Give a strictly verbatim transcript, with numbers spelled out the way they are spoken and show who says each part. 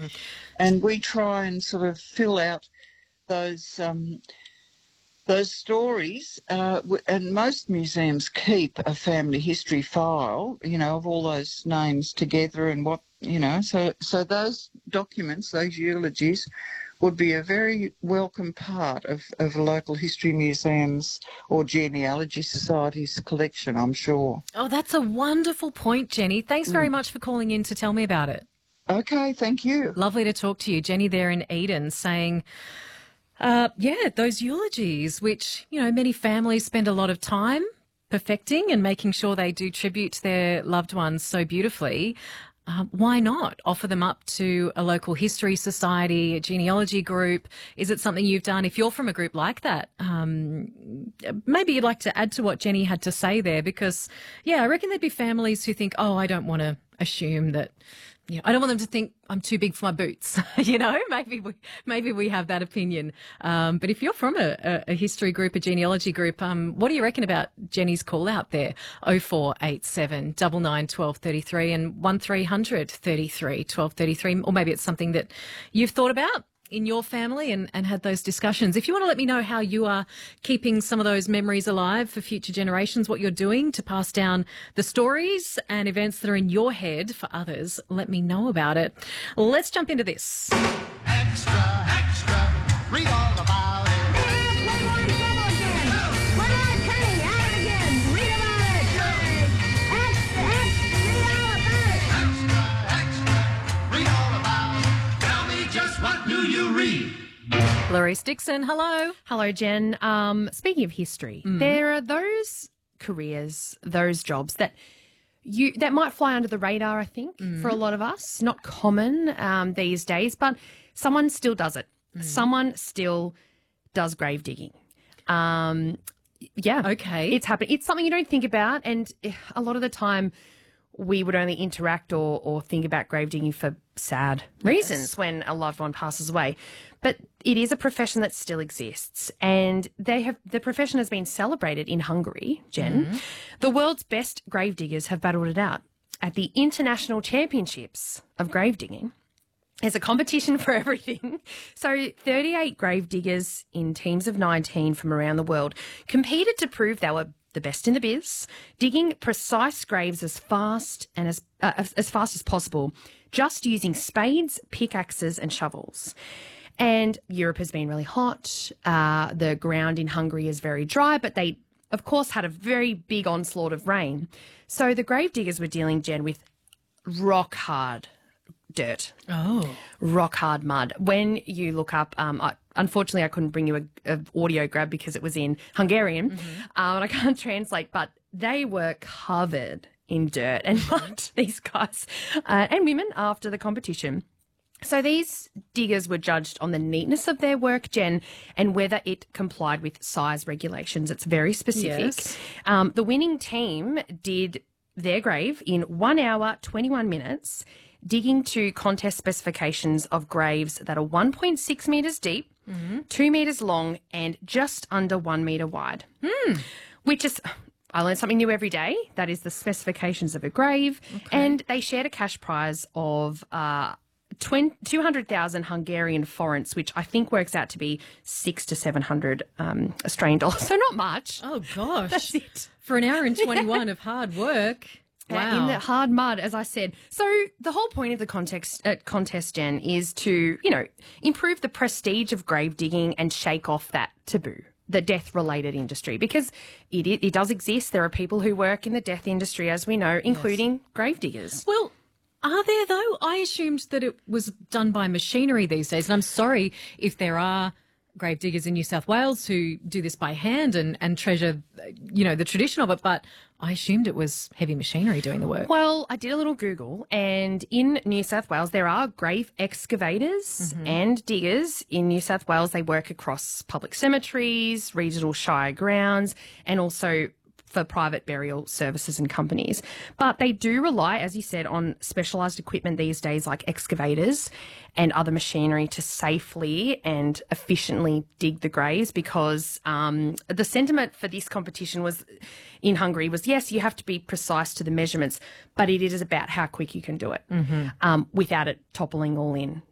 Speaker 1: And we try and sort of fill out those um, those stories, uh, and most museums keep a family history file, you know, of all those names together and what, you know, so so those documents, those eulogies, would be a very welcome part of, of a local history museum's or genealogy society's collection, I'm sure.
Speaker 2: Oh, that's a wonderful point, Jenny. Thanks very mm. much for calling in to tell me about it.
Speaker 1: Okay, thank you.
Speaker 2: Lovely to talk to you. Jenny there in Eden saying, uh, yeah, those eulogies, which, you know, many families spend a lot of time perfecting and making sure they do tribute to their loved ones so beautifully. Uh, why not offer them up to a local history society, a genealogy group? Is it something you've done? If you're from a group like that, um, maybe you'd like to add to what Jenny had to say there, because, yeah, I reckon there'd be families who think, oh, I don't want to assume that, you know, I don't want them to think I'm too big for my boots. you know, maybe we, maybe we have that opinion. Um, but if you're from a, a, a history group, a genealogy group, um, what do you reckon about Jenny's call out there? oh four eight seven, nine nine, one two three three and one three hundred, thirty-three, twelve thirty-three. Or maybe it's something that you've thought about in your family and, and had those discussions. If you want to let me know how you are keeping some of those memories alive for future generations, what you're doing to pass down the stories and events that are in your head for others, let me know about it. Let's jump into this.
Speaker 3: Extra, extra, read all about it.
Speaker 2: Clarice Dixon, hello.
Speaker 4: Hello, Jen. Um, speaking of history, mm. there are those careers, those jobs that you that might fly under the radar, I think, mm. for a lot of us. Not common um, these days, but someone still does it. Mm. Someone still does grave digging. Um, yeah.
Speaker 2: Okay.
Speaker 4: It's happening. It's something you don't think about, and a lot of the time we would only interact or, or think about grave digging for sad reasons yes. when a loved one passes away. But it is a profession that still exists, and they have the profession has been celebrated in Hungary, Jen. Mm-hmm. The world's best grave diggers have battled it out at the International Championships of Grave Digging. There's a competition for everything. So thirty-eight grave diggers in teams of nineteen from around the world competed to prove they were the best in the biz, digging precise graves as fast and as uh, as fast as possible, just using spades, pickaxes and shovels. And Europe has been really hot. Uh, the ground in Hungary is very dry, but they, of course, had a very big onslaught of rain. So the grave diggers were dealing, Jen, with rock hard dirt.
Speaker 2: Oh.
Speaker 4: Rock hard mud. When you look up, um, I, unfortunately I couldn't bring you a, a audio grab because it was in Hungarian, mm-hmm. uh, and I can't translate, but they were covered in dirt and mud, these guys uh, and women after the competition. So these diggers were judged on the neatness of their work, Jen, and whether it complied with size regulations. It's very specific.
Speaker 2: Yes.
Speaker 4: Um, the winning team did their grave in one hour, twenty-one minutes, digging to contest specifications of graves that are one point six metres deep, mm-hmm. two metres long and just under one metre wide.
Speaker 2: Mm.
Speaker 4: Which is, I learn something new every day. That is the specifications of a grave.
Speaker 2: Okay.
Speaker 4: And they shared a cash prize of uh, two hundred thousand Hungarian forints, which I think works out to be six to seven hundred um, Australian dollars. So not much.
Speaker 2: Oh, gosh.
Speaker 4: That's it.
Speaker 2: For an hour and twenty-one of hard work. Wow.
Speaker 4: Uh, in the hard mud, as I said. So the whole point of the context, uh, contest, Jen, is to, you know, improve the prestige of grave digging and shake off that taboo, the death-related industry, because it, it, it does exist. There are people who work in the death industry, as we know, including yes. grave diggers.
Speaker 2: Well, are there, though? I assumed that it was done by machinery these days, and I'm sorry if there are grave diggers in New South Wales who do this by hand and, and treasure, you know, the tradition of it, but I assumed it was heavy machinery doing the work.
Speaker 4: Well, I did a little Google, and in New South Wales there are grave excavators mm-hmm. and diggers in New South Wales. They work across public cemeteries, regional shire grounds, and also for private burial services and companies. But they do rely, as you said, on specialised equipment these days like excavators and other machinery to safely and efficiently dig the graves, because um, the sentiment for this competition was in Hungary was, yes, you have to be precise to the measurements, but it is about how quick you can do it
Speaker 2: mm-hmm.
Speaker 4: um, without it toppling all in.